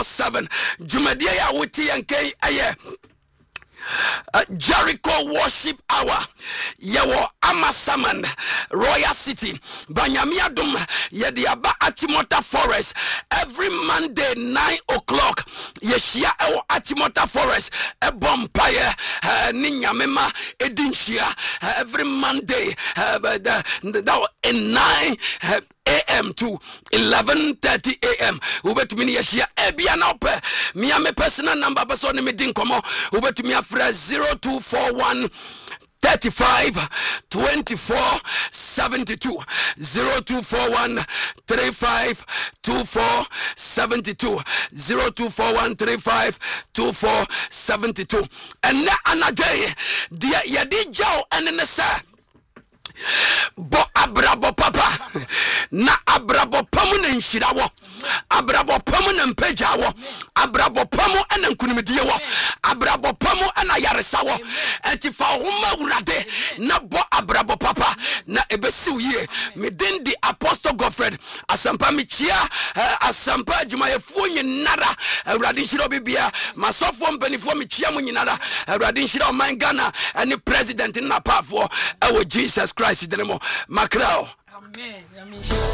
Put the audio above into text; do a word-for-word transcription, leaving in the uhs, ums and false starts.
seven. Jumadia ya wuti yanke aye. Uh, Jericho worship hour yewo Amasaman Royal City Banyamiadum yediaba Achimota Forest every Monday nine o'clock yeshia ewo Achimota Forest e bompaye uh, ninyamema edinshia uh, every Monday uh, the, the, the, in nine uh, A M to eleven thirty A M ubetumi yeshia ebia na ope mi ame personal number baso ne medin komo ubetumi afra zero two four one thirty-five twenty-four seventy-two zero two four one thirty-five twenty-four seventy-two zero two four one thirty-five twenty-four seventy-two and na anadwe dia yedi jaw enene sa bo abrabo papa na abrabo pamu na nshirawo abrabo pamu na mpejawo abrabo pamu ena nkunimdie wo abrabo pamu ena yaresawo enti fa homa urade na bo abrabo papa na ebesiw ye medindi Apostle Godfred asampa michia uh, asampa jumayefuo nyinara urade nshira bibia masofo mpanifo michia mu nyinara urade nshira o mangana ani president na pafo ewo Jesus Christ denemo makrao. Amen.